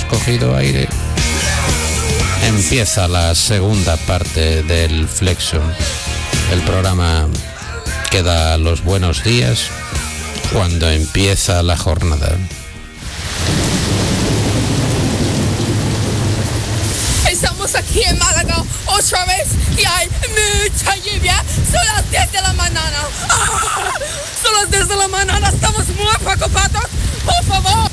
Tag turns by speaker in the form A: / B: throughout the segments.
A: hemos cogido aire. Empieza la segunda parte del Flexo, el programa que da los buenos días cuando empieza la jornada.
B: Estamos aquí en Málaga otra vez y hay mucha lluvia. Son las 10 de la mañana. ¡Ah! Son las 10 de la mañana. Estamos muy preocupados. Por favor.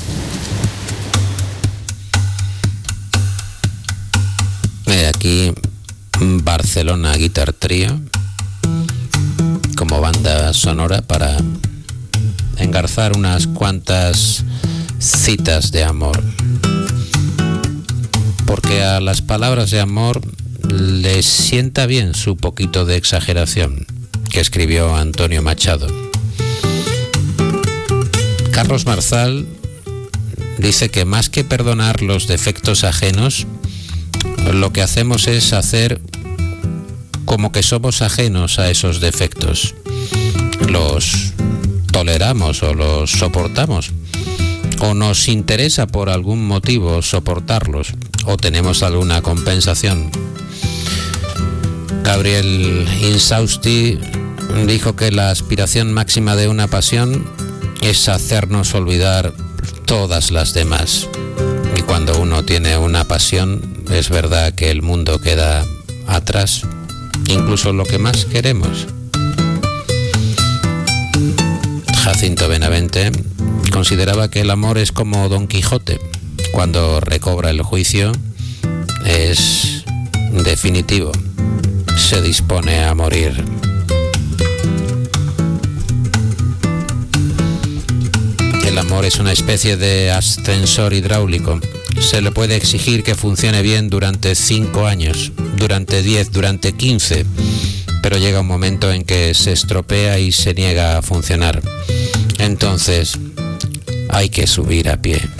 A: Aquí Barcelona Guitar Trio como banda sonora para engarzar unas cuantas citas de amor, porque a las palabras de amor les sienta bien su poquito de exageración que escribió Antonio Machado. Carlos Marzal dice que más que perdonar los defectos ajenos, lo que hacemos es hacer como que somos ajenos a esos defectos. Los toleramos o los soportamos, o nos interesa por algún motivo soportarlos, o tenemos alguna compensación. Gabriel Insausti dijo que la aspiración máxima de una pasión es hacernos olvidar todas las demás. Y cuando uno tiene una pasión, es verdad que el mundo queda atrás, incluso lo que más queremos. Jacinto Benavente consideraba que el amor es como Don Quijote. Cuando recobra el juicio, es definitivo. Se dispone a morir. El amor es una especie de ascensor hidráulico. Se le puede exigir que funcione bien durante 5 años, durante 10, durante 15, pero llega un momento en que se estropea y se niega a funcionar. Entonces, hay que subir a pie.